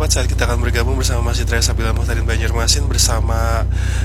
saat kita akan bergabung bersama Masjid Raya Sabila Muhtadin Banjarmasin bersama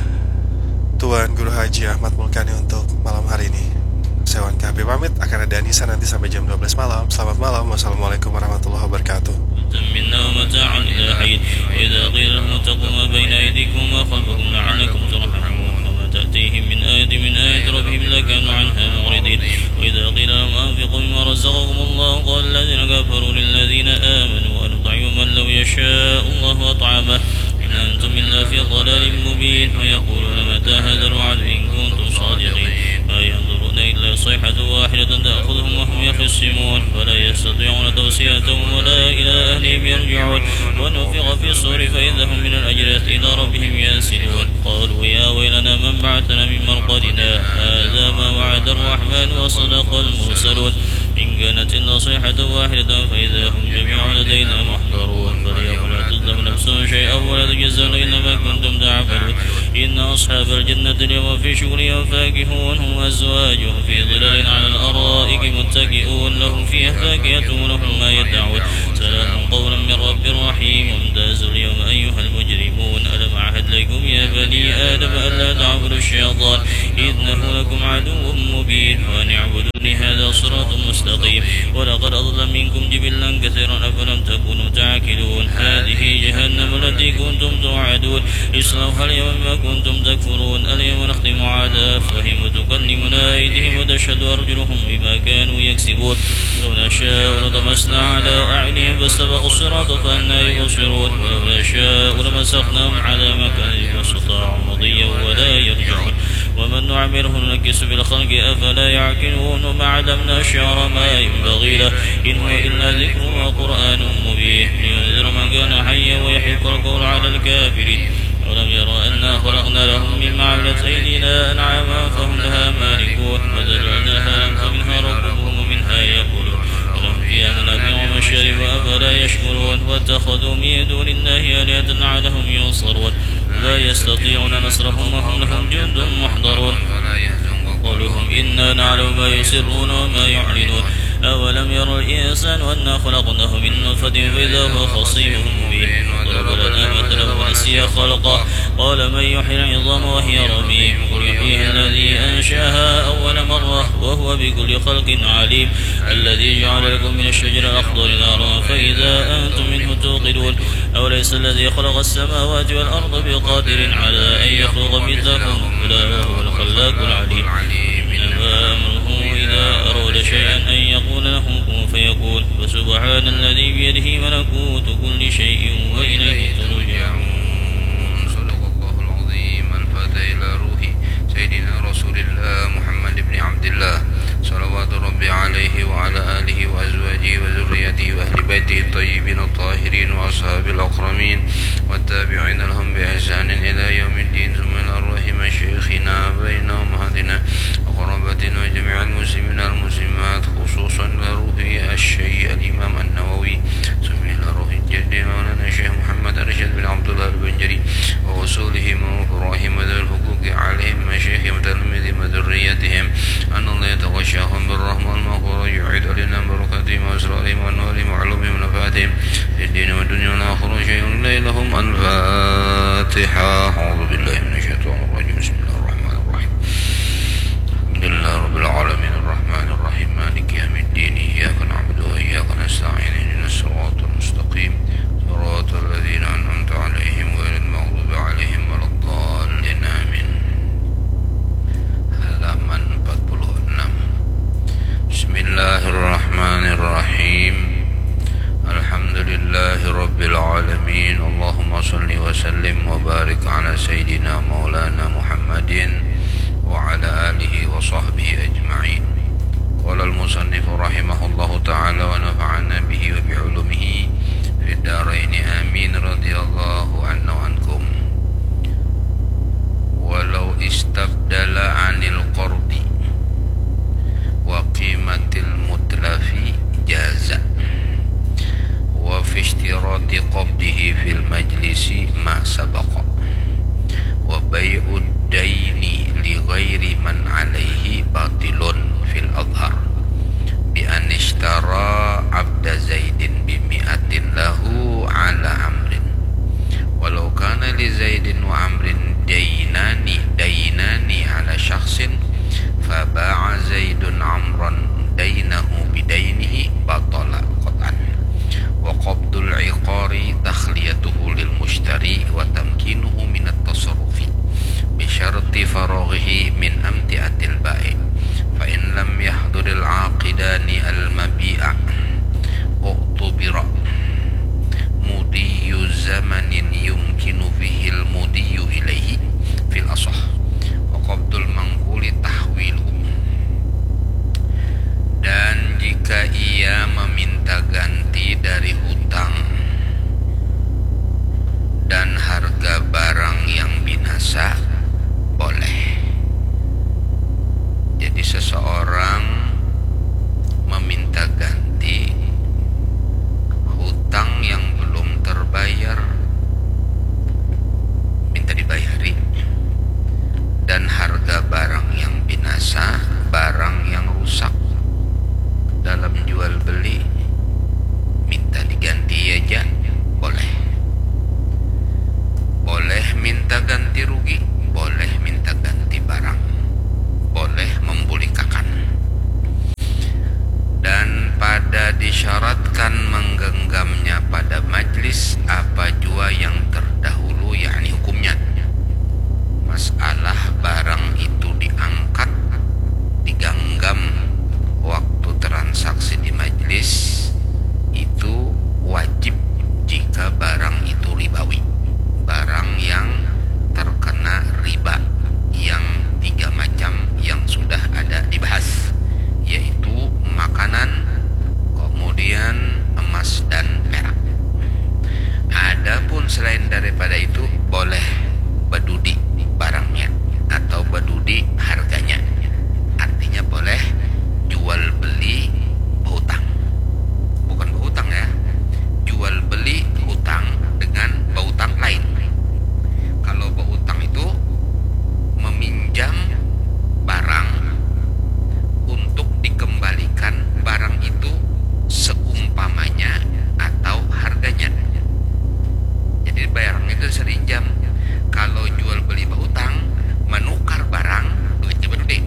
Tuan Guru Haji Ahmad Mulkani untuk malam hari ini. Saya Wan KB pamit, akan ada Anissa nanti sampai jam 12 malam. Selamat malam, wassalamualaikum warahmatullahi wabarakatuh. منا ومتاعا إلى حين وإذا قيل لهم اتقوا ما بين أيديكم وخلفكم لعلكم ترحمون وما تأتيهم من آية ربهم لكانوا عنها معرضين وإذا قيل لهم أنفقوا مما رزقكم الله قال الذين كفروا للذين آمنوا أنطعم من لو يشاء الله أطعمه إن أنتم إلا في ضلال مبين ويقولون متى هذا الوعد إن كنتم صادقين ما ينظرون إلا صيحة واحدة تأخذهم وهم يخصمون ولا يستطيعون توصية ولا إلى أهلهم يرجعون ونفخ في الصور فإذا هم من الأجداث إلى ربهم ينسلون قالوا يا ويلنا من بعثنا من مرقدنا هذا ما وعد الرحمن وصدق المرسلون إن كانت إلا صيحة واحدة فإذا هم جميع لدينا محضرون فاليوم لا تظلم نفس شيئا ولا تجزون إلا ما كنتم تعملون إن أصحاب الجنة اليوم في شغل فاكهون هم وأزواجهم في ظلال على الأرائك متكئون لهم فيها فاكهة ولهم ما يدعون سلام قولا من رب رحيم وامتازوا اليوم أيها المجرمون ألم أعهد لكم يا بني آدم ألا تعبدوا الشيطان إنه لكم عدو مبين وأن اعبدوني هذا صراط مستقيم ولقد أضل منكم جبلا كثيرا أفلم تكونوا تعقلون هذه جهنم التي كنتم توعدون اصلوها اليوم ما كنتم تكفرون اليوم نختم على أفواههم وتكلمنا أيديهم وتشهد أرجلهم بما كانوا يكسبون لو نشاء لطمسنا على أعينهم فاستبقوا الصراط فأنى يبصرون ولو نشاء لمسخناهم على مكانهم فاستطاعوا مضيا ولا يرجعون ومن نعمره ننكس في الخلق أفلا يعقلون وما علمنا الشعر ما ينبغي له إن هو إلا ذكر وقرآن مبين لينذر من كان حيا ويحق القول على الكافرين ولم يروا أنا خلقنا لهم مما عملت أيدينا أنعاما فهم لها مالكون وذللناها فمنها ركوبهم ومنها يأكلون ولهم فيها منافع ومشارب أفلا يشكرون واتخذوا من دون الله آلهة لعلهم ينصرون لا يستطيعون نصرهم وهم لهم جند محضرون قولهم إنا نعلم ما يسرون وما يعلنون أولم يرى الإنسان أنا خلقناه من نطفة فإذا هو خصيم مبين وضرب لنا مثلا ونسي خلقه قال من يحيي العظام وهي رميم قل يحييها الذي أنشاها أول مرة وهو بكل خلق عليم الذي جعل لكم من الشجر الأخضر نارا فإذا أنتم منه توقدون أوليس الذي خلق السماوات والأرض بقادر على أن يخلق مثلهم بلى وهو الخلاق العليم إنما أمره إذا أراد شيئا أن يقول له كن فيكون فسبحان الذي بيده ملكوت كل شيء وإليه ترجعون. صدق الله العظيم. الفاتح إلى روح سيدنا رسول الله محمد بن عبد الله صلوات ربي عليه وعلى آله وأزواجه وذريته وأهل بيته الطيبين الطاهرين وأصحاب الأكرمين والتابعين لهم بإحسان إلى يوم الدين ثم إلى أرواح مشايخنا بين أمهاتنا وقرابتنا وجميع المسلمين والمسلمات خصوصا إلى روح الشيخ الإمام النووي ثم إلى روح الجد مولانا الشيخ محمد أرشد بن عبد الله البنجري ووصولهم وفراهم وذوي الحقوق عليهم مشايخهم وتلاميذهم وذريتهم أن الله يتغشاهم بالرحمة والمغفرة يعيد علينا بركاتهم وأسرارهم ونورهم وعلومهم ونفعاتهم في الدين والدنيا والآخرة شيء لهم الفاتحة. أعوذ بالله من الشيطان الرجيم. بسم الله الرحمن الرحيم. الحمد لله رب العالمين الرحمن الرحيم مالك يوم الدين إياك نعبد وإياك نستعين اهدنا الصراط المستقيم صراط الذين أنعمت عليهم غير المغضوب عليهم ولا الضالين آمين. halaman 46. Bismillahirrahmanirrahim. Alhamdulillahi rabbil alamin. Allahumma salli wa sallim wa barik ala sayyidina maulana Muhammadin wa ala alihi wa sahbihi ajma'in. Qala al-musannif rahimahullahu ta'ala wa nafa'ana bihi wa bi'ulumihi fid daraini amin radhiyallahu anhu ankum. Walau istabdala anil qardi wa qimatil mutlafi jaza wa fi ishtirati qabdihi fil majlisi ma sabaqa wa bai'ud daini li ghairi man alaihi batilun fil adhar bi an ishtara abda zaidin bi mi'atin lahu ala amrin daripada itu boleh badudi barangnya atau badudi harganya. Artinya boleh jual beli hutang. Bukan berhutang ya. Jual beli hutang dengan berhutang lain. Kalau berhutang itu meminjam barang untuk dikembalikan barang itu seumpamanya atau harganya. Jadi barang itu serinjam. Kalau jual beli berhutang, menukar barang duitnya berdude.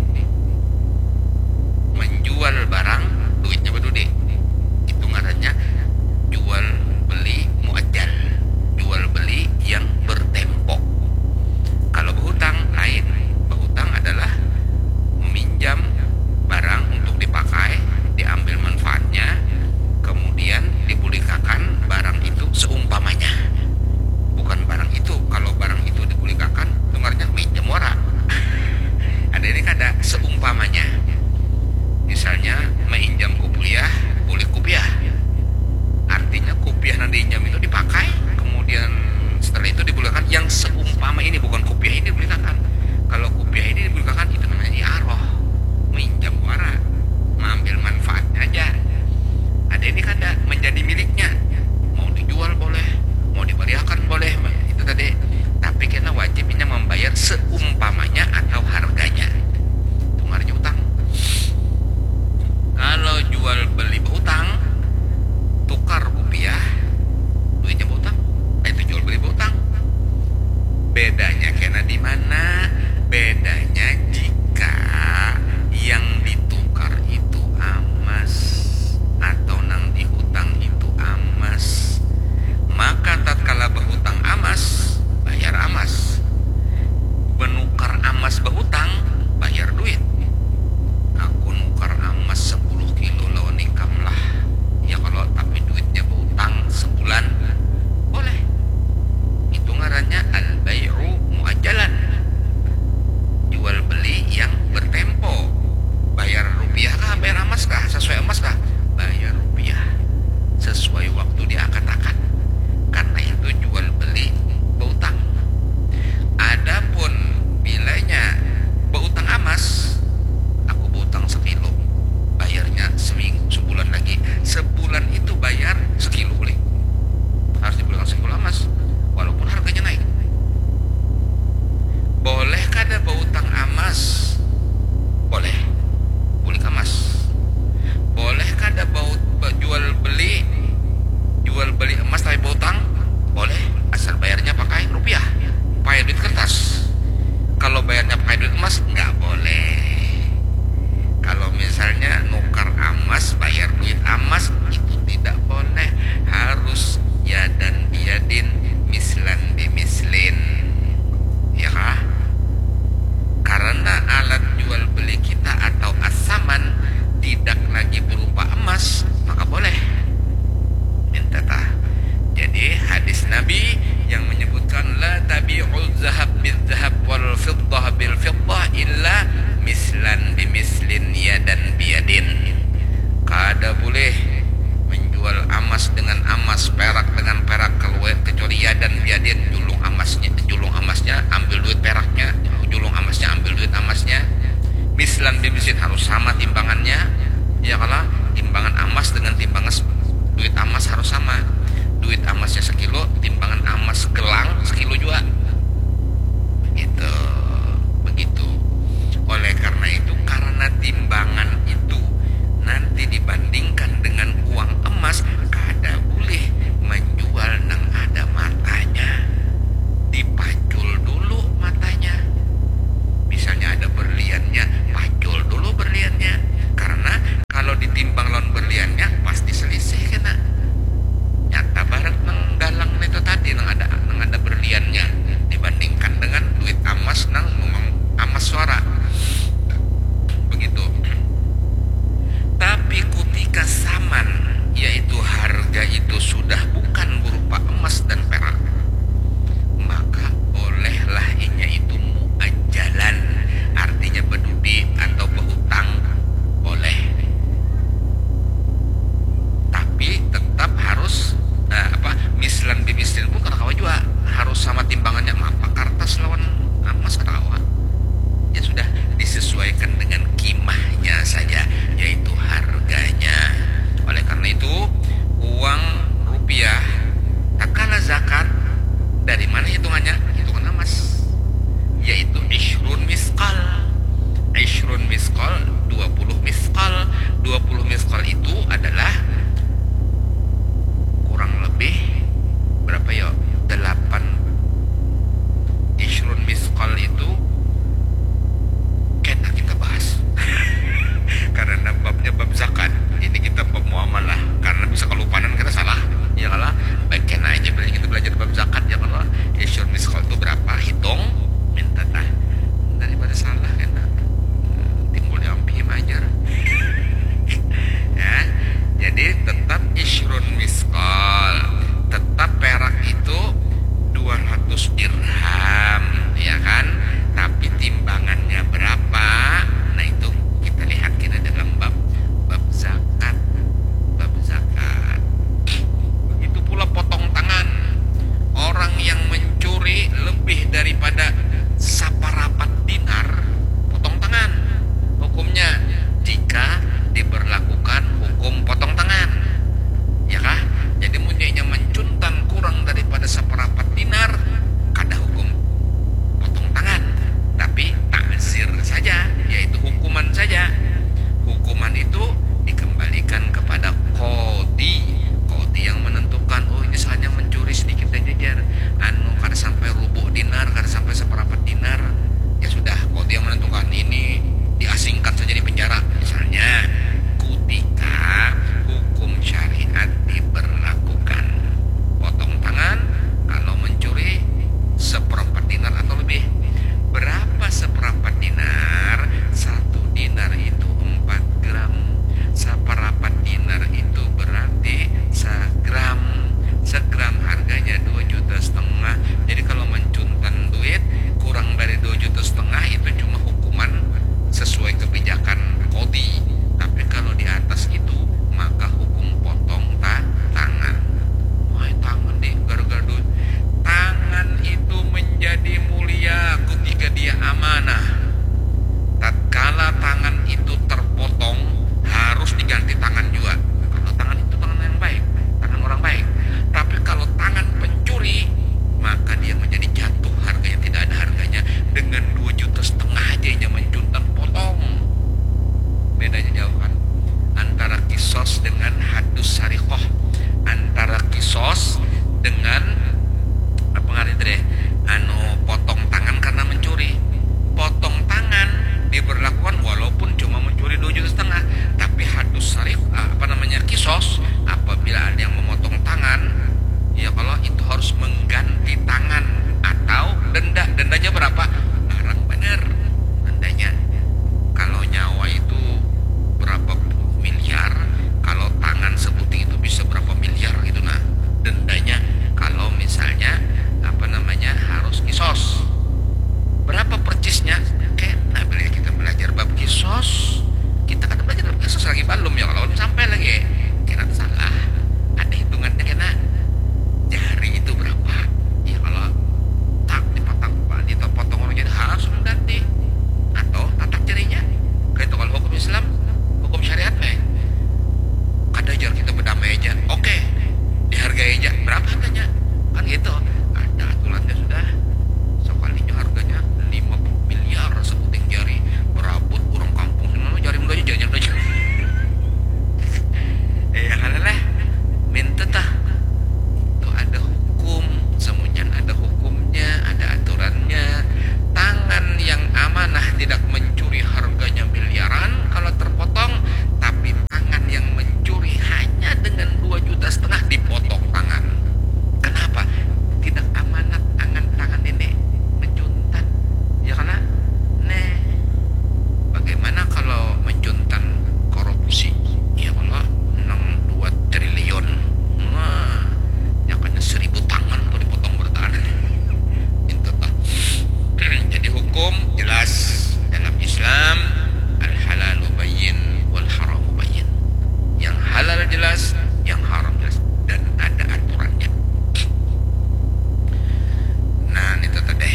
Menjual barang duitnya berdude. Itu ngarannya jual beli muajjal. Jual beli yang bertempo. Kalau berhutang lain. Berhutang adalah meminjam barang untuk dipakai, diambil manfaatnya, kemudian dipulikakan barang itu seumpamanya. Bukan barang itu. Kalau barang itu dipulikakan, dengarnya minjam orang. Ada ini kada seumpamanya. Misalnya menginjam kupiah, boleh kupiah. Artinya kupiah yang diinjam itu dipakai, kemudian setelah itu dipulikakan yang seumpama ini, bukan kupiah ini dipulikakan. Kalau kupiah ini dipulikakan itu namanya iaroh, minjam orang, mengambil manfaatnya aja. Ada ini kada menjadi miliknya, mau dijual boleh, mau diberiakan boleh, itu tadi. Tapi kita wajibnya membayar seumpamanya atau harganya. Itu ngaranya utang. Kalau jual beli berhutang, tukar rupiah, duitnya berhutang. Itu jual beli berhutang. Bedanya kena di mana? Bedanya jika yang ditukar itu emas atau nang dihutang itu emas, maka tatkala berhutang emas, bayar emas. Menukar emas berhutang, bayar duit. Aku nukar emas 10 kilo lawan income lah. Ya kalau tapi duitnya berhutang sebulan, boleh. Itu ngarannya al-bai'u muajjalan. Jual beli yang bertempo. Bayar rupiah kah, bayar emas kah, sesuai emas kah? Bayar rupiah sesuai waktu diangkat-angkat. Karena itu jual beli berhutang. Adapun bilanya berhutang emas, aku berhutang 1 kilo, bayarnya seminggu, sebulan lagi. Sebulan itu bayar 1 kilo boleh. Harus dibelikan 1 kilo emas, walaupun harganya naik. Boleh kada berhutang emas? Boleh. Beli emas. Boleh kada jual beli emas tapi berhutang? Boleh, asal bayarnya pakai rupiah, pakai duit kertas. Kalau bayarnya pakai duit emas nggak boleh. Kalau misalnya nukar emas, bayar duit emas, itu tidak boleh. Harus yadan biyadin, mislan bimislin. Ya kah? Karena alat jual beli kita atau as-saman tidak lagi berupa emas, maka boleh. Intata. Jadi hadis Nabi yang menyebutkan la tabi'ul zahab bil zahab wal fiddah bil fiddah illa mislan bimislin yadan biyadin. Kada boleh menjual emas dengan emas, perak dengan perak, kecuali yadan biyadin, julung emasnya ambil duit peraknya, julung emasnya ambil duit emasnya. Mislan bimislin harus sama timbangannya. Ya kalau timbangan emas dengan timbangan duit emas harus sama. Duit emasnya 1 kilo, timbangan emas gelang 1 kilo juga. Begitu. Oleh karena itu, karena timbangan itu nanti dibandingkan dengan uang emas, kada kisos dengan apa ngarti teh potong tangan karena mencuri. Potong tangan diberlakukan walaupun cuma mencuri 2,5 juta, tapi hadus sarif kisos apabila ada yang memotong tangan, ya kalau itu harus mengganti tangan atau dendanya berapa? Larang bener dendanya. Kalau nyawa itu berapa puluh miliar, kalau tangan seputih itu bisa berapa miliar gitu. Nah dendanya kalau misalnya harus kisos. Berapa percisnya? Nah bila kita belajar bab kisos, kita kan belajar bab kisos lagi belum ya, kalau sampai lagi kena salah ada hitungannya, kena jari itu berapa ya, kalau tak dipotong orangnya harus mengganti atau tatak jarinya. Kayak itu kalau hukum Islam, hukum syariat kada jar kita berdamai aja, oke, dihargai aja, berapa harganya kan gitu, ada aturannya sudah. Sekalinya harganya 50 miliar seputing jari, berabut orang kampung jari mulanya jajan aja. Ya kalalah minta tah itu ada hukum, semuanya ada hukumnya, ada aturannya. Tangan yang amanah tidak mencuri harganya miliaran kalau terpotong, tapi tangan yang mencuri hanya dengan 2,5 juta dipotong tangan. Kenapa? Tidak amanat tangan ini menjuntan. Ya karena bagaimana kalau menjuntan korupsi? Ya kalau 2 triliun, ya kena 1.000 tangan tuh dipotong bertahan. Itu tak. Jadi hukum jelas dalam Islam, al halalu bayyin wal haramu bayyin. Yang halal jelas, yang haram jelas, dan ada aturannya. Nah itu tadi.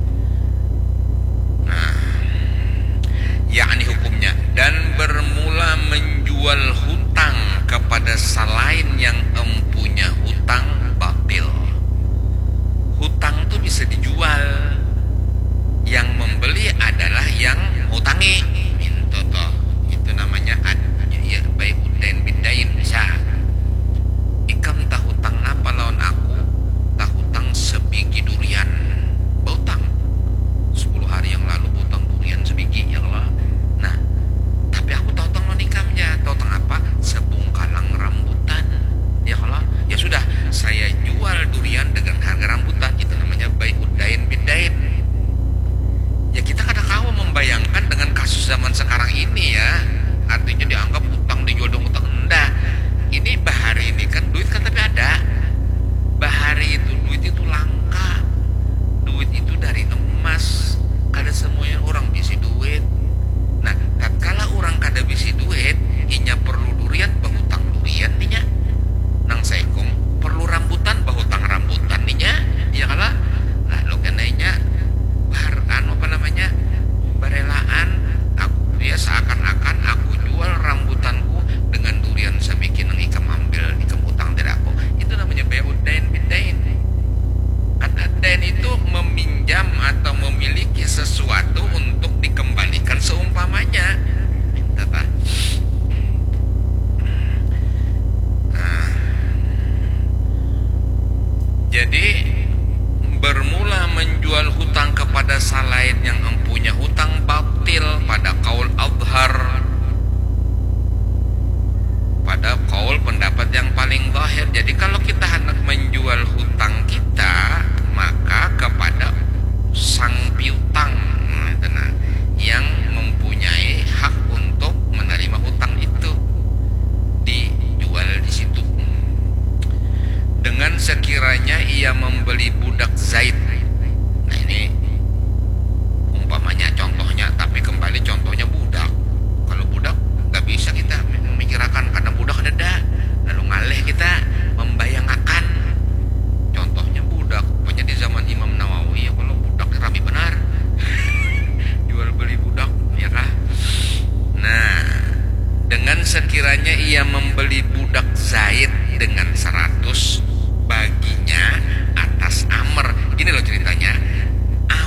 Nah, yakni hukumnya, dan bermula menjual hutang kepada selain yang empunya hutang batil. Hutang itu bisa dijual, yang membeli adalah yang hutangi. Itu namanya ya baik udain bidain bisa. Ikam tak hutang apa lawan aku? Tak hutang sebiji durian. Bautang 10 hari yang lalu hutang durian sebiji ya Allah. Nah, tapi aku tahu tang ikamnya, tahu tang apa? Sebungkalang rambutan. Ya Allah, ya sudah, saya jual durian dengan harga rambutan. Itu namanya baik udain bidain. Ya kita kadang-kadang membayangkan dengan kasus zaman sekarang ini ya, artinya dianggap utang dijual dong utang. Enggak, ini bahari ini kan duit kan tapi ada. Bahari itu duit itu langka, duit itu dari emas, kada semuanya orang bisi duit. Nah tatkala orang kada bisi duit, inya perlu durian bahutang durian ninya. Nang saikung perlu rambutan bahutang rambutan ninya. Ya kalah lah lo kenainya barelaan aku ya, seakan-akan aku jual rambutanku dengan durian sebikin yang ikam ambil ikam utang dari aku. Itu namanya bayudain bidain. Kata dain itu meminjam atau memiliki sesuatu untuk dikembalikan seumpamanya. Nah, jadi bermula menjual hutang kepada selain yang mempunyai hutang batil pada kaul adhar, pada kaul pendapat yang paling zahir. Jadi kalau kita hendak menjual hutang kita, maka kepada sang piutang yang mempunyai hak untuk menerima hutang itu dijual di situ. Dengan sekiranya ia membeli budak Zaid. Nah ini umpamanya contohnya, tapi kembali contohnya budak. Kalau budak gak bisa kita memikirkan karena budak ada, lalu ngalih kita membayangkan. Contohnya budak, punya di zaman Imam Nawawi ya, kalau budak rami benar. Jual beli budak ya kah? Nah, dengan sekiranya ia membeli budak Zaid dengan 100 baginya atas Amr. Gini loh ceritanya.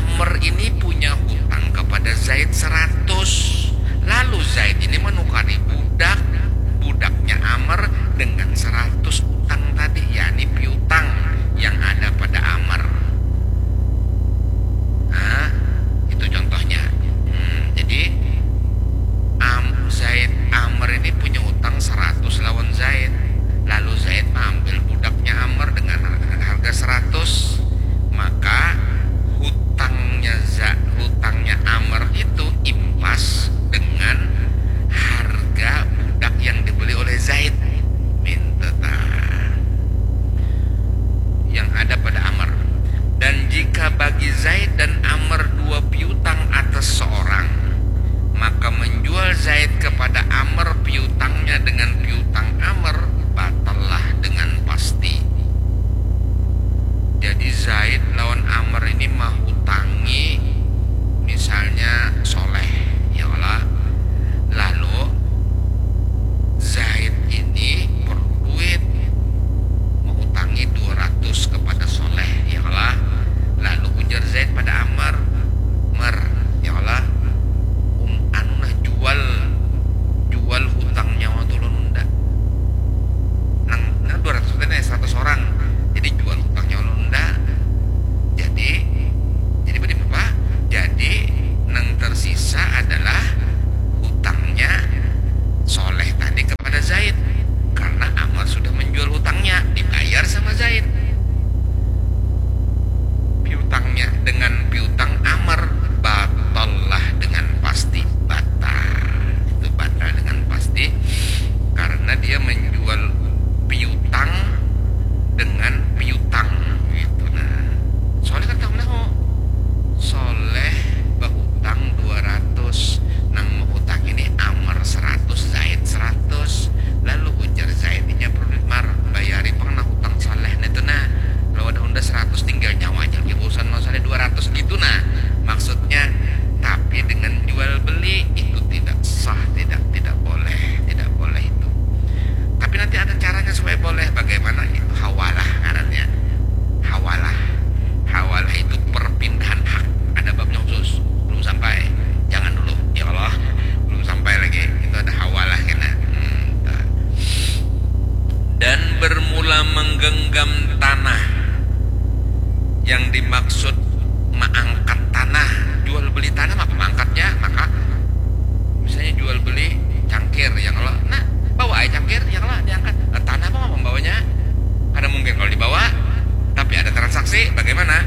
menggenggam tanah. Yang dimaksud mengangkat tanah, jual beli tanah apa mengangkatnya? Maka misalnya jual beli cangkir, yang Allah, nah bawa aja cangkir, yang Allah diangkat. Tanah apa membawanya? Karena mungkin kalau dibawa, tapi ada transaksi, bagaimana?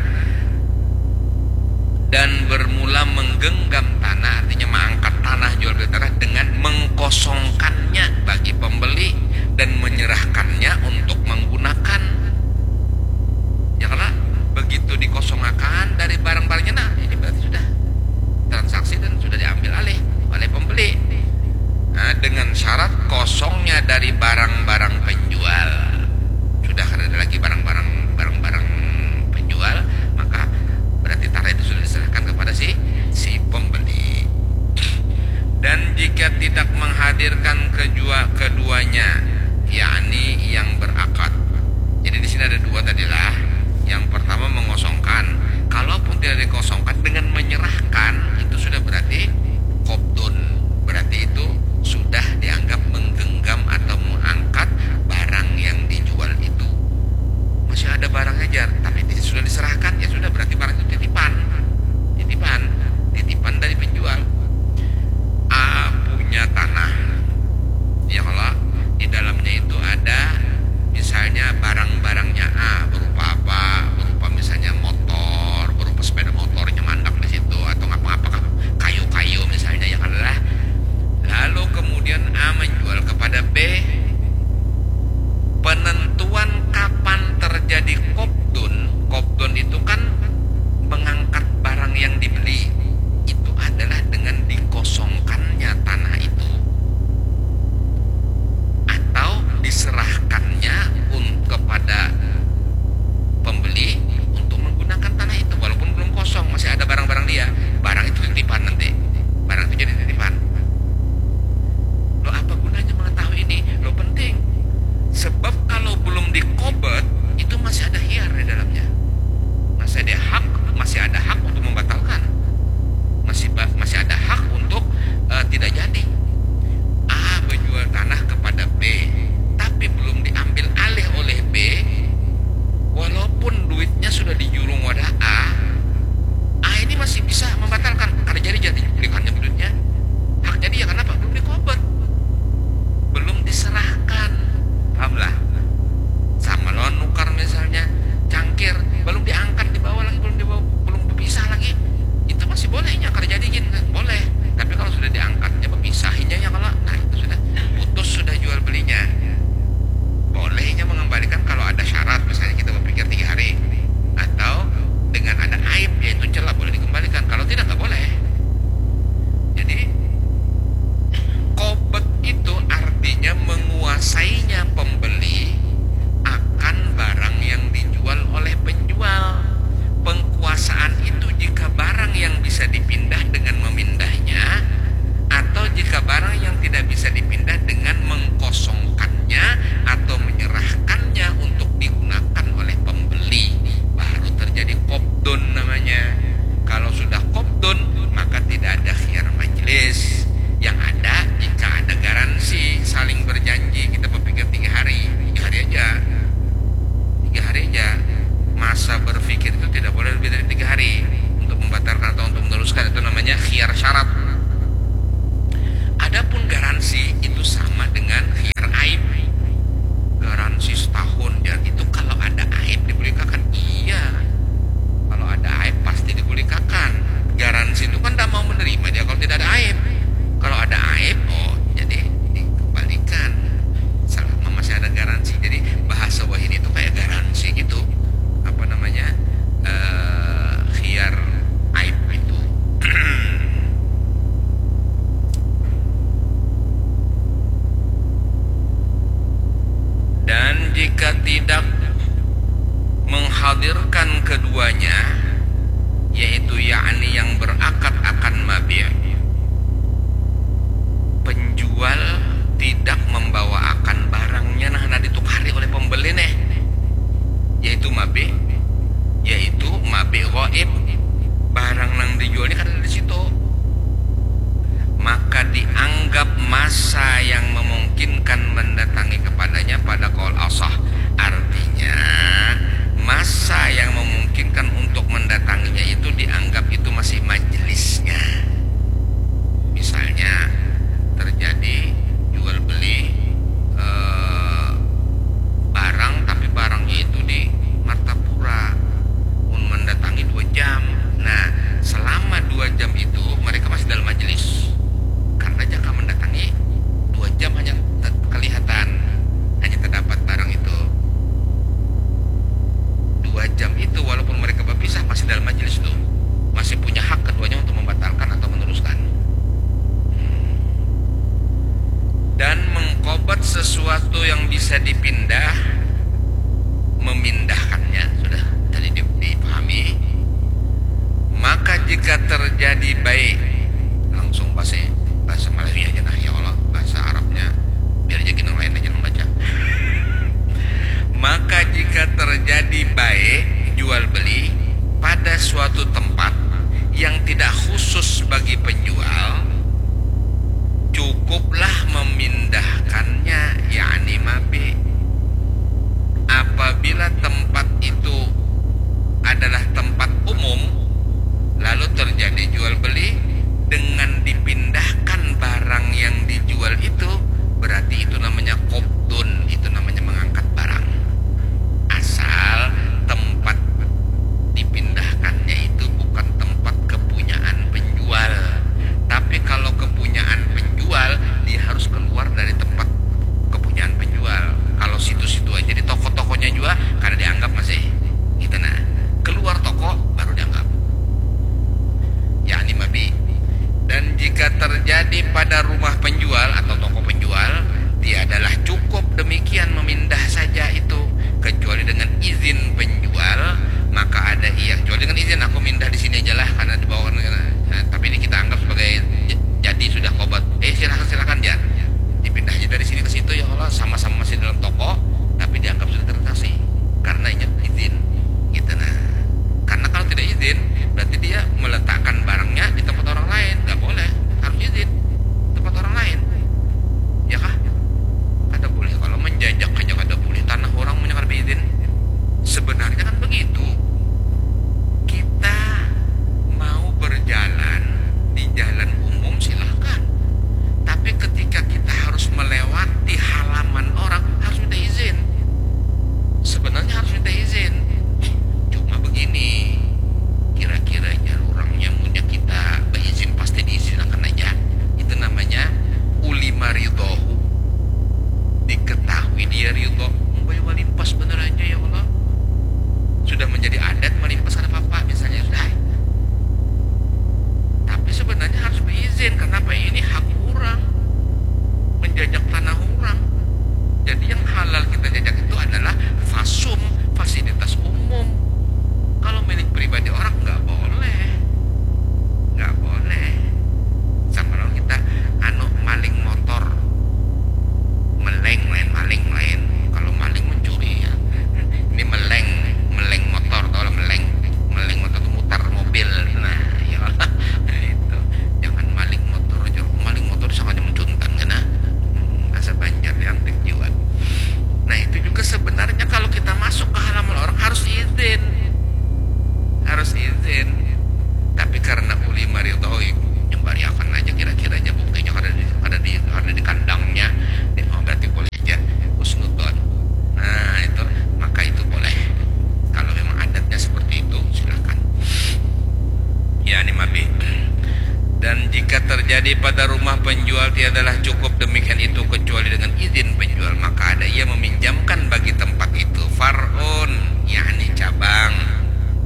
Dan bermula menggenggam tanah, artinya mengangkat tanah, jual beli tanah dengan mengkosongkannya bagi pembeli dan menyerahkannya untuk menggunakan. Ya karena begitu dikosongkan dari barang-barangnya, nah ini berarti sudah transaksi dan sudah diambil alih oleh pembeli. Nah, dengan syarat kosongnya dari barang-barang penjual. Sudah karena ada lagi barang-barang penjual, maka berarti tanah itu sudah diserahkan kepada si pembeli. Dan jika tidak menghadirkan keduanya, yakni yang berakad. Jadi di sini ada dua tadilah. Yang pertama mengosongkan. Kalaupun tidak dikosongkan dengan menyerahkan, itu sudah berarti qobdun. Berarti itu sudah dianggap menggenggam atau mengangkat barang yang dijual itu. Masih ada barangnya jar, tapi sudah diserahkan, ya sudah berarti barang itu titipan dari penjual. A punya tanah, ya Allah, di dalamnya itu ada misalnya barang-barangnya A, berupa apa? Berupa misalnya motor, berupa sepeda motornya mandak di situ, atau apa-apa kayu-kayu misalnya yang adalah. Lalu kemudian A menjual kepada B. Penentuan kapan terjadi qobdun itu kan mengangkat barang yang dibeli. Itu adalah dengan dikosongkannya tanah itu atau diserahkannya kepada pembeli untuk menggunakan tanah itu walaupun belum kosong, masih ada barang-barang dia. Barang itu titipan nanti. Barang itu jadi titipan. Lo apa gunanya mengetahui ini? Lo penting. Sebab kalau belum dikobat itu masih ada khiyar di dalamnya. Masih ada hak untuk membatalkan. Masih ada hak untuk tidak jadi. A menjual tanah kepada B, tapi belum diambil alih oleh B. Walaupun duitnya sudah dijurung wadah A ini masih bisa membatalkan karena jadi belikannya duitnya. Hak jadi ya kenapa? Belum dikobat, belum diserahkan. Pahamlah? Sama lawan nukar misalnya, cangkir belum diangkat, dibawa lagi, belum berpisah lagi, itu masih bolehnya karena jadiin boleh. Tapi kalau sudah diangkatnya, berpisahinnya ya kalau, nah itu sudah putus, sudah jual belinya. Bolehnya mengembalikan kalau ada syarat, misalnya kita berpikir 3 hari, atau dengan ada aib, yaitu celah, boleh dikembalikan. Kalau tidak, nggak boleh. Jadi qobd itu artinya menguasainya pembeli akan barang yang dijual oleh penjual. Pengkuasaan itu jika barang yang bisa dipindah dengan memindahnya, atau jika barang yang tidak bisa dipindah dengan mengkosongkannya atau menyerahkannya untuk digunakan oleh pembeli, baru terjadi qobdun namanya. Kalau sudah qobdun, maka tidak ada khiyar majelis. Yang ada jika ada garansi, saling berjanji, kita berpikir 3 hari aja. 3 hari aja. Masa berpikir itu tidak boleh lebih dari 3 hari untuk membatalkan atau untuk meneruskan. Itu namanya khiyar syarat. Adapun garansi itu sama dengan khiyar aib. Garansi setahun, ya itu kalau ada aib dibolehkan. Iya, kalau ada aib pasti dibolehkan. Garansi itu kan tidak mau menerima dia kalau tidak ada aib. Kalau ada aib, jadi dikembalikan selama masih ada garansi. Jadi bahasa wahid itu kayak garansi gitu, apa namanya, khiyar aib itu. Dan jika tidak menghadirkan keduanya, yaitu yakni yang berakad akan mabi', penjual tidak membawa akan barangnya nah ditukari oleh pembeli nih, yaitu mabi' ghaib, barang yang dijual ini kan ada di situ, maka dianggap masa yang memungkinkan mendatangi kepadanya pada qaul ashah. Artinya terjadi baik, langsung bahasa Malaysia aja nah, ya Allah, bahasa Arabnya biar aja kita lain aja membaca. Maka jika terjadi baik jual beli pada suatu tempat yang tidak khusus bagi penjual, cukuplah memindahkannya, yakni mabi. Apabila tempat itu adalah tempat umum, lalu terjadi jual beli, dengan dipindahkan barang yang dijual itu, berarti itu namanya qobdun, itu namanya mengangkat barang. Asal tempat dipindahkannya itu bukan tempat kepunyaan penjual. Tapi kalau kepunyaan penjual, dia harus keluar dari tempat kepunyaan penjual. Kalau situ-situ aja di toko-tokonya juga, karena dianggap masih gitu, nah keluar toko baru dianggap yakni mabi. Dan jika terjadi pada rumah penjual atau toko penjual, tiadalah cukup demikian memindah saja itu, kecuali dengan izin penjual. Maka ada iya, kecuali dengan izin, aku mindah di sini aja lah karena di bawah, nah, tapi ini kita anggap sebagai jadi sudah kobat. Silakan ya, dipindah aja dari sini ke situ, ya Allah, sama-sama masih dalam toko, tapi dianggap sudah transaksi karena izin gitu. Nah, karena kalau tidak izin berarti dia meletakkan barangnya di tempat orang lain, nggak boleh, harus izin tempat orang lain, ya kah? Kada boleh kalau menjajak aja, kada boleh tanah orang punya kada izin. Sebenarnya kan begitu. Kita mau berjalan di jalan umum silahkan, tapi ketika kita harus melewati halaman orang harus minta izin. Sebenarnya harus minta izin. Cuma begini, kira-kiranya orangnya punya kita berizin pasti diizinkan aja. Itu namanya ulima ridhohu, diketahui dia ridho. Membayar melimpas bener aja, ya Allah, sudah menjadi adat melimpas ada apa-apa misalnya sudah. Tapi sebenarnya harus berizin. Kenapa? Ini hak orang, menjajak tanah orang. Jadi yang halal kita jajak itu adalah fasum, fasilitas umum. Kalau milik pribadi orang nggak boleh, nggak boleh. Sama kalau kita maling motor, meleng lain. Kalau maling mencuri ya, ini meleng motor, kalau meleng motor itu mutar mobil. Nah, ya Allah, nah, itu jangan maling motor aja. Maling motor sangat mencuntan karena asa banjar yang jiwa. Nah, itu juga sebenarnya kalau kita masuk ke halaman orang harus izin. Tapi karena uli maridhoi nyembariakan aja, kira-kiranya buktinya ada di kandangnya, berarti boleh aja husnudon. Nah, itu maka itu boleh. Kalau memang adatnya seperti itu silakan. Ya, ini mabi. Dan jika terjadi pada rumah penjual tiadalah cukup demikian itu kecuali dengan izin penjual, maka ada ia meminjamkan bagi tempat itu far'un, yakni cabang.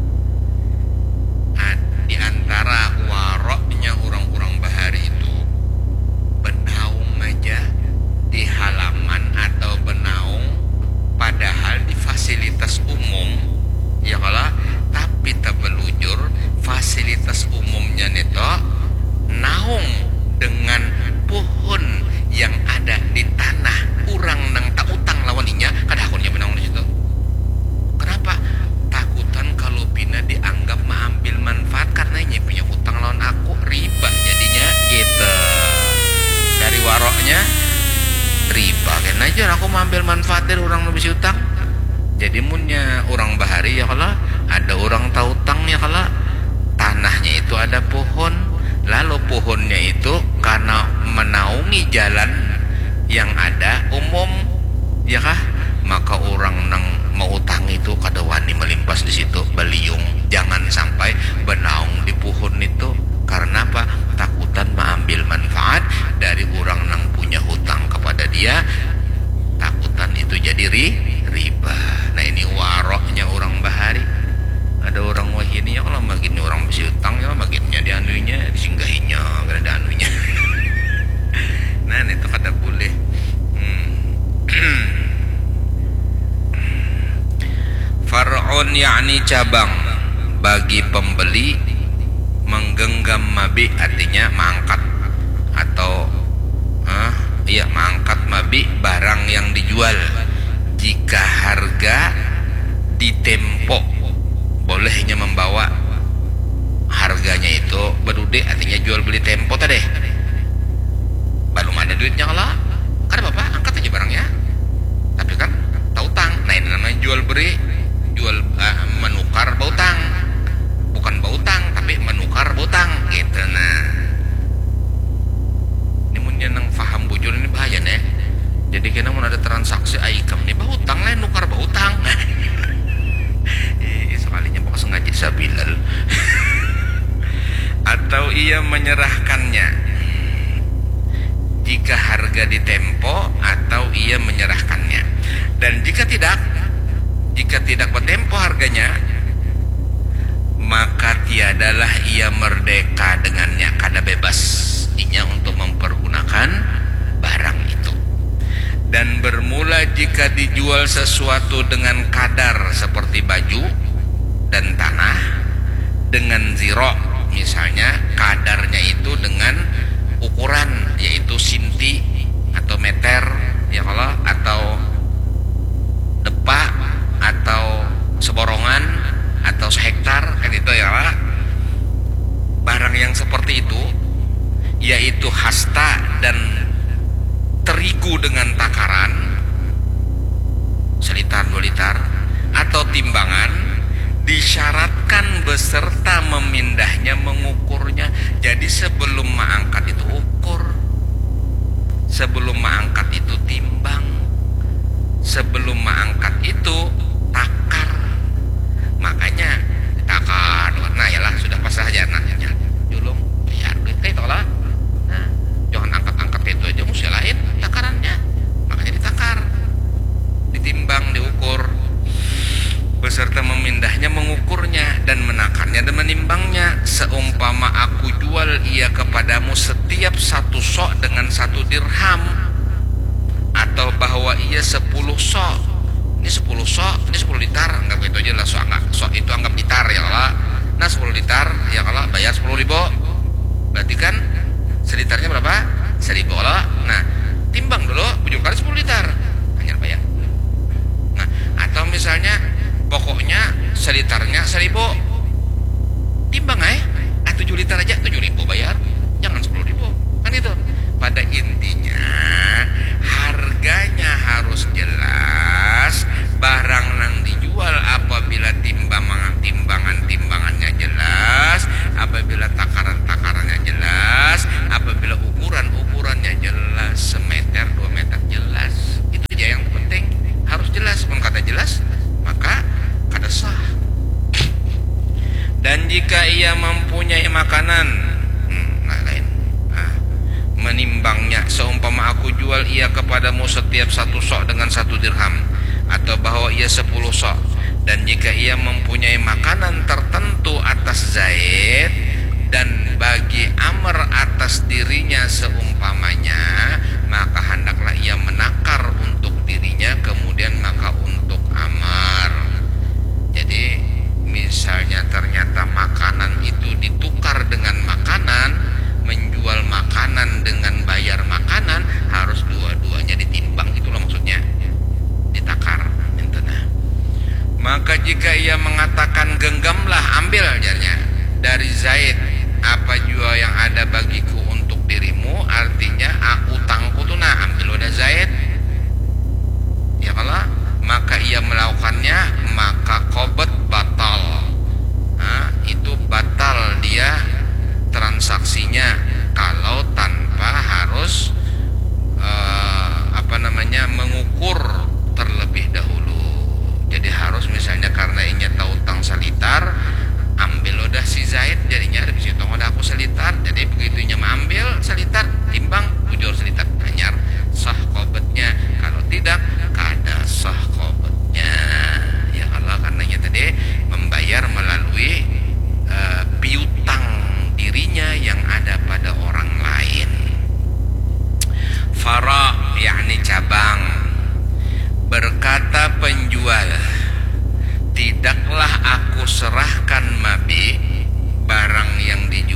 Di antara waroknya orang-orang bahari itu benaung aja di halaman atau benaung, padahal di fasilitas umum, ya kalau tapi terbelujur fasilitas umumnya neto naung dengan pohon yang ada di tanah orang nang tak utang lawaninya, kada akunnya benaung di situ. Kenapa? Takutan kalau bina dianggap mengambil manfaat karena ini punya utang lawan aku, riba jadinya gitu. Dari waroknya riba kan aja aku mengambil manfaat dari orang lebih utang. Jadi punya orang bahari ya kalau ada orang tahu utang ya kalau tanahnya itu ada pohon, lalu pohonnya itu karena menaungi jalan yang ada umum, ya kah? Maka orang nang mau utang itu kada wani melimpas di situ beliung. Jangan sampai benaung di pohon itu. Karena apa? Takutan mengambil manfaat dari orang nang punya hutang kepada dia. Takutan itu jadi riba. Nah, ini waroknya orang bahari. Ada orang wahini ya kalau makin orang besi hutang ya makinnya dianuinya, disinggahinya, kada ada anuinya. Nah, itu kada boleh. Far'un yakni cabang bagi pembeli Menggenggam mabi artinya mengangkat atau mengangkat mabi barang yang dijual jika harga ditempo, bolehnya membawa harganya itu berude, artinya jual beli tempo tadi. Belum ada duitnya kalau kan bapak angkat aja barangnya, tapi kan tautang. Nah ini namanya jual beli, menukar bautang, bukan bautang tapi menukar bautang gitu. Nah ini mungkin yang paham bujur ini bahaya nih. Jadi kena mau ada transaksi aikam nih bautang lain nukar bautang. Sekalinya pokoknya sengaja sabilal. Atau ia menyerahkannya jika harga ditempo, atau ia menyerahkannya. Dan jika tidak bertempo harganya, maka tiadalah ia merdeka dengannya, kada bebas inya untuk mempergunakan barang itu. Dan bermula jika dijual sesuatu dengan kadar seperti baju dan tanah dengan ziro, misalnya kadarnya itu dengan ukuran, yaitu sinti atau meter ya kalau, atau depa atau seborongan atau sehektar kan itu ya lah. Barang yang seperti itu yaitu hasta dan terigu dengan takaran selitar 2 liter atau timbangan, disyaratkan beserta memindahnya mengukurnya. Jadi sebelum mengangkat itu ukur, sebelum mengangkat itu timbang, sebelum mengangkat itu takar. Makanya takar, nah yalah sudah pas saja nanya julung biar duit kayak itulah. Nah jangan angkat-angkat itu aja, mesti lain takarannya. Makanya ditakar, ditimbang, diukur beserta memindahnya, mengukurnya, dan menakarnya dan menimbangnya. Seumpama aku jual ia kepadamu setiap 1 sok dengan 1 dirham, atau bahwa ia 10 sok. Ini 10 sok, ini 10 liter, anggap itu aja lah sok itu anggap liter ya kalau. Nah 10 liter ya kalau bayar 10 ribu, berarti kan seliternya berapa? 1000 kalau. Nah timbang dulu, ujung kali 10 liter hanya bayar. Nah atau misalnya pokoknya seliternya 1000, timbang 7 liter aja 7.000 bayar, jangan 10.000 kan itu. Pada intinya harganya harus jelas, barang yang dijual apabila timbangannya jelas, apabila takarannya jelas, apabila ukurannya jelas, semeter 2 meter jelas. Itu aja yang penting, harus jelas. Pun kata jelas maka kada sah. Dan jika ia mempunyai makanan, menimbangnya. Seumpama aku jual ia kepadamu setiap 1 sok dengan 1 dirham, atau bahwa ia 10 sok. Dan jika ia mempunyai makanan tertentu atas Zaid, dan bagi Amr atas dirinya seumpamanya, maka hendaklah ia menakar untuk dirinya, kemudian maka untuk Amr. Jadi misalnya ternyata makanan itu ditukar dengan makanan, menjual makanan dengan bayar makanan, harus dua-duanya ditimbang, itulah maksudnya, ditakar. Maka jika ia mengatakan genggamlah, ambil ajarnya dari Zaid apa jua yang ada bagiku untuk dirimu, artinya aku utangku tuh, nah ambil udah Zaid ya kalau, maka ia melakukannya, maka qobet batal. Nah, itu batal dia transaksinya kalau tanpa harus mengukur terlebih dahulu. Jadi harus misalnya karena inya tahu utang selitar, ambil udah si Zaid, jadinya ada bisi utang udah aku selitar, jadi begitu inya mengambil selitar, timbang bujur selitar, hanyar sah qobetnya. Kalau tidak, kada sah qobetnya. Ya kalau karenanya tadi membayar melalui piutang dirinya yang ada pada orang lain. Fara yakni cabang. Berkata penjual, tidaklah aku serahkan mabi barang yang dijual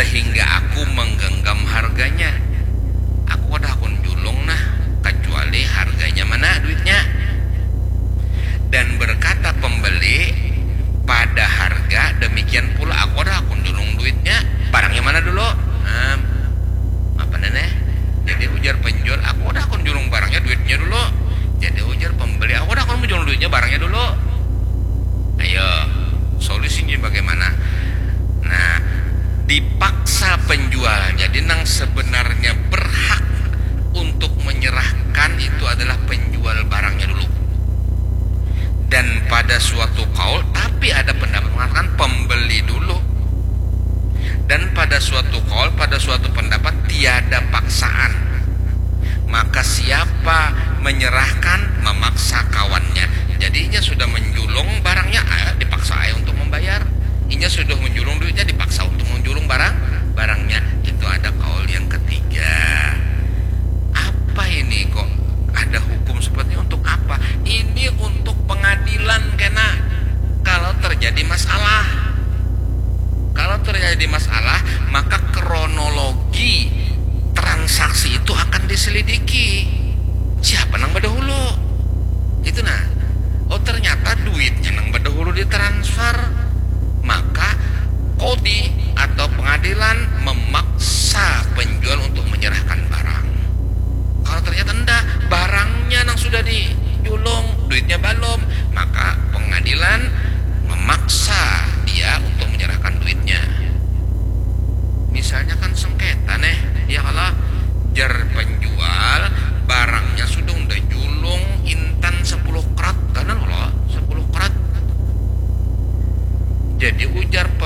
sehingga aku menggenggam harganya. Aku udah kunjulung nah, kecuali harganya mana duitnya. Dan berkata pembeli, pada harga demikian pula aku udah kunjulung duitnya. Barangnya mana dulu? Apa neneh? Jadi ujar penjual, aku udah kunjulung barangnya, duitnya dulu. Jadi ujar pembeli, aku udah kunjulung duitnya, barangnya dulu. Ayo, solusinya bagaimana? Nah, dipaksa penjual. Jadi nang sebenarnya berhak untuk menyerahkan itu adalah penjual barangnya dulu. Dan pada suatu kaul, tapi ada pendapat mengatakan pembeli dulu. Dan pada suatu kaul, pada suatu pendapat tiada paksaan. Maka siapa menyerahkan memaksa kawannya. Jadi inya sudah menjulung barangnya, dipaksa untuk membayar. Inya sudah menjulung duitnya, dipaksa untuk menjulung barangnya. Itu ada kaul yang ketiga. Apa ini kok ada hukum seperti ini? Untuk apa? Ini untuk pengadilan kena. Kalau terjadi masalah, maka kronologi transaksi itu akan diselidiki. Siapa nang berdahulu? Itu nah. Oh ternyata duitnya nang berdahulu ditransfer. Maka kodi atau pengadilan memaksa penjual untuk menyerahkan barang. Kalau ternyata enggak, barangnya nang sudah dijulung, duitnya belum, maka pengadilan memaksa dia untuk menyerahkan duitnya. Misalnya kan sengketa nih, ya kalau jar penjual barangnya sudah julung intan 10 krat, karena loh 10 krat. Jadi ujar